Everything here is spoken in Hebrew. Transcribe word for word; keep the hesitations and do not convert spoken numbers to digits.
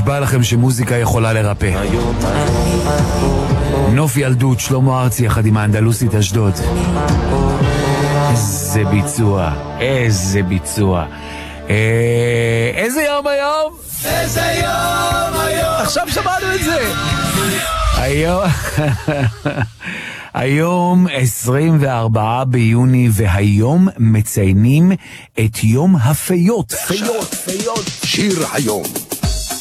נשבע לכם שמוזיקה יכולה לרפא. נוף ילדות, שלמה ארצי יחד עם האנדלוסית אשדוד. איזה ביצוע, איזה ביצוע. אה, איזה יום היום? איזה יום היום? עכשיו שמענו את זה. היום היום עשרים וארבעה ביוני, והיום מציינים את יום הפיות. פיות, פיות. שיר היום.